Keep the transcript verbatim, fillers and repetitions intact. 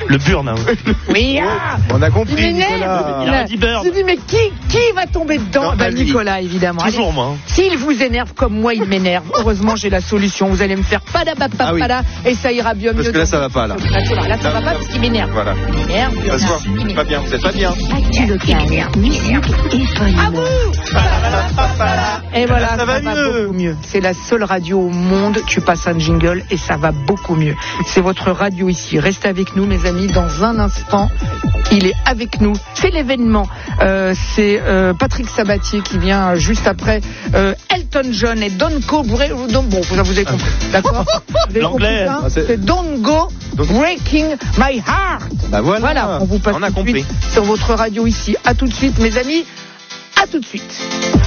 Le burn-out. Oui, ah, On a compris. il m'énerve. Nicolas. Il a dit burn. Je dis, mais qui, qui va tomber dedans? Non, Bah, lui. Nicolas, évidemment. Toujours Allez, moi. hein. s'il vous énerve comme moi, il m'énerve. Heureusement, j'ai la solution. Vous allez me faire padabapapala Ah oui. et ça ira bien mieux. Parce que là, ça va pas, là. Ah, tu vois, là, ça va pas parce qu'il m'énerve. Voilà. Il m'énerve. Ça se voit. il m'énerve. Pas bien. C'est pas bien. Actu locale, musique et folie. À vous. Et voilà, ça va mieux. beaucoup mieux. C'est la seule radio au monde. Tu passes un jingle et ça va beaucoup mieux. C'est votre radio ici. Restez avec nous, mes amis. Dans un instant, il est avec nous. C'est l'événement. Euh, c'est euh, Patrick Sabatier qui vient juste après euh, Elton John et Don't Go Break. Bon, vous avez compris, d'accord? Vous avez L'anglais. compris, hein Ah, c'est- c'est Don't Go Donc- Breaking My Heart. Bah voilà. Voilà, on vous passe On a tout de compris. suite sur votre radio ici. À tout de suite, mes amis. À tout de suite.